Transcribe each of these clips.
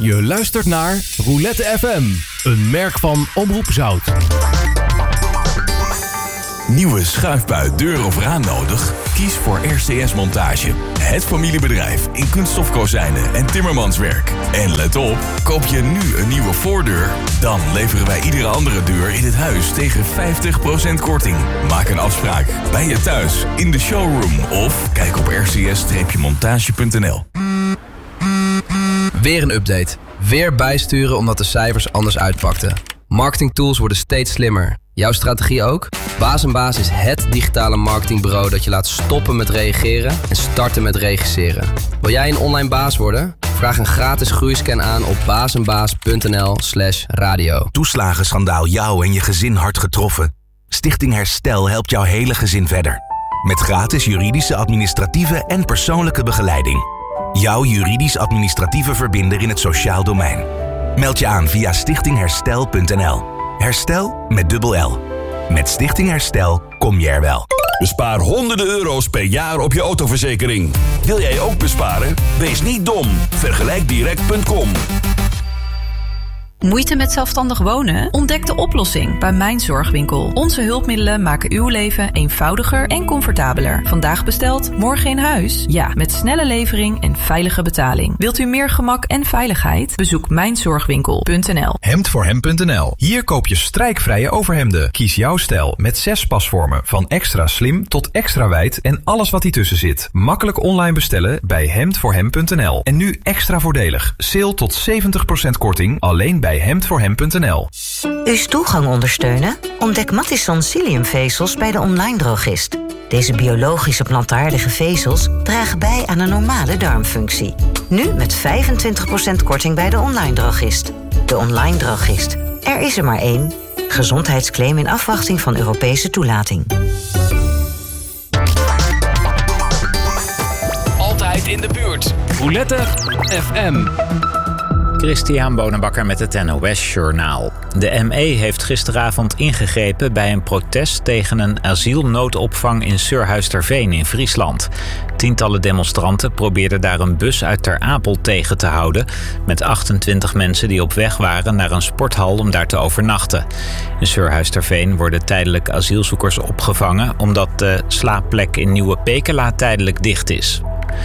Je luistert naar Roulette FM, een merk van Omroep Zout. Nieuwe schuifbui, deur of raam nodig? Kies voor RCS Montage. Het familiebedrijf in kunststofkozijnen en timmermanswerk. En let op, koop je nu een nieuwe voordeur, dan leveren wij iedere andere deur in het huis tegen 50% korting. Maak een afspraak bij je thuis, in de showroom of kijk op rcs-montage.nl. Weer een update. Weer bijsturen omdat de cijfers anders uitpakten. Marketingtools worden steeds slimmer. Jouw strategie ook? Baas & Baas is het digitale marketingbureau dat je laat stoppen met reageren en starten met regisseren. Wil jij een online baas worden? Vraag een gratis groeiscan aan op basenbaas.nl/radio. Toeslagenschandaal jou en je gezin hard getroffen? Stichting Herstel helpt jouw hele gezin verder. Met gratis juridische, administratieve en persoonlijke begeleiding. Jouw juridisch-administratieve verbinder in het sociaal domein. Meld je aan via stichtingherstel.nl. Herstel met dubbel L. Met Stichting Herstel kom je er wel. Bespaar honderden euro's per jaar op je autoverzekering. Wil jij ook besparen? Wees niet dom. Vergelijkdirect.com. Moeite met zelfstandig wonen? Ontdek de oplossing bij Mijn Zorgwinkel. Onze hulpmiddelen maken uw leven eenvoudiger en comfortabeler. Vandaag besteld, morgen in huis? Ja, met snelle levering en veilige betaling. Wilt u meer gemak en veiligheid? Bezoek mijnzorgwinkel.nl. Hemdvoorhem.nl. Hier koop je strijkvrije overhemden. Kies jouw stijl met 6 pasvormen. Van extra slim tot extra wijd en alles wat hiertussen zit. Makkelijk online bestellen bij hemdvoorhem.nl. En nu extra voordelig. Sale tot 70% korting alleen bij hemdvoorhem.nl. Uw stoelgang ondersteunen? Ontdek Matisson Psylliumvezels bij de online drogist. Deze biologische plantaardige vezels dragen bij aan een normale darmfunctie. Nu met 25% korting bij de online drogist. De online drogist. Er is er maar één. Gezondheidsclaim in afwachting van Europese toelating. Altijd in de buurt. Roulette FM. Christian Bonenbakker met het NOS Journaal. De ME heeft gisteravond ingegrepen bij een protest tegen een asielnoodopvang in Surhuisterveen in Friesland. Tientallen demonstranten probeerden daar een bus uit Ter Apel tegen te houden, met 28 mensen die op weg waren naar een sporthal om daar te overnachten. In Surhuisterveen worden tijdelijk asielzoekers opgevangen omdat de slaapplek in Nieuwe Pekela tijdelijk dicht is.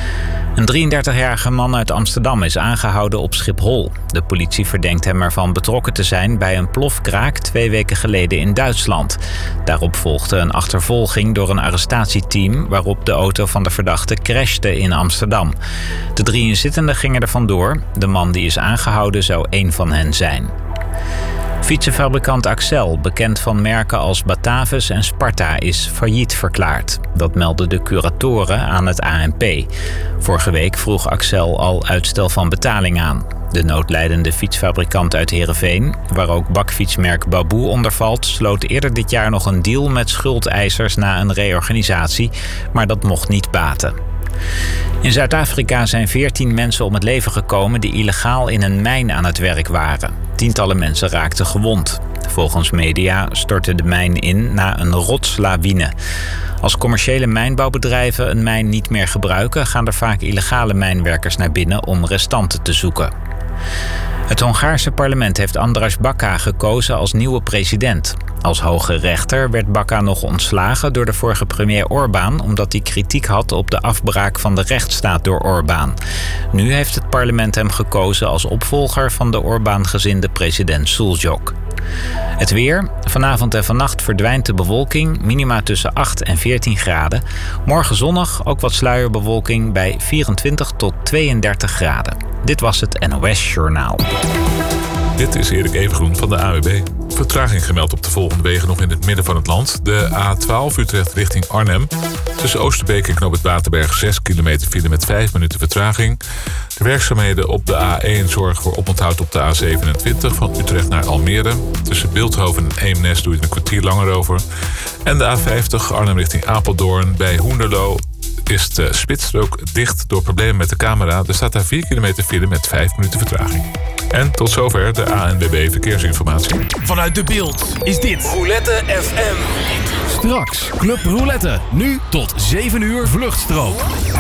Een 33-jarige man uit Amsterdam is aangehouden op Schiphol. De politie verdenkt hem ervan betrokken te zijn bij een plofkraak 2 weken geleden in Duitsland. Daarop volgde een achtervolging door een arrestatieteam waarop de auto van de verdachte crashte in Amsterdam. De 3 inzittenden gingen er vandoor. De man die is aangehouden zou één van hen zijn. Fietsenfabrikant Axel, bekend van merken als Batavus en Sparta, is failliet verklaard. Dat meldden de curatoren aan het ANP. Vorige week vroeg Axel al uitstel van betaling aan. De noodlijdende fietsfabrikant uit Heerenveen, waar ook bakfietsmerk Baboe onder valt, sloot eerder dit jaar nog een deal met schuldeisers na een reorganisatie, maar dat mocht niet baten. In Zuid-Afrika zijn 14 mensen om het leven gekomen die illegaal in een mijn aan het werk waren. Tientallen mensen raakten gewond. Volgens media stortte de mijn in na een rotslawine. Als commerciële mijnbouwbedrijven een mijn niet meer gebruiken, gaan er vaak illegale mijnwerkers naar binnen om restanten te zoeken. Het Hongaarse parlement heeft András Baka gekozen als nieuwe president. Als hoge rechter werd Baka nog ontslagen door de vorige premier Orbán, omdat hij kritiek had op de afbraak van de rechtsstaat door Orbán. Nu heeft het parlement hem gekozen als opvolger van de Orbán-gezinde president Šuljok. Het weer. Vanavond en vannacht verdwijnt de bewolking, minima tussen 8 en 14 graden. Morgen zonnig, ook wat sluierbewolking bij 24 tot 32 graden. Dit was het NOS Journaal. Dit is Erik Evengroen van de AWB. Vertraging gemeld op de volgende wegen nog in het midden van het land. De A12 Utrecht richting Arnhem. Tussen Oosterbeek en Knoop het Waterberg 6 kilometer file met 5 minuten vertraging. De werkzaamheden op de A1 zorgen voor oponthoud op de A27 van Utrecht naar Almere. Tussen Bilthoven en Eemnes doe je een kwartier langer over. En de A50 Arnhem richting Apeldoorn bij Hoenderloo is de spitsstrook dicht door problemen met de camera. Er staat daar 4 kilometer file met 5 minuten vertraging. En tot zover de ANWB Verkeersinformatie. Vanuit De Beeld is dit Roulette FM. Straks Club Roulette. Nu tot 7 uur vluchtstrook.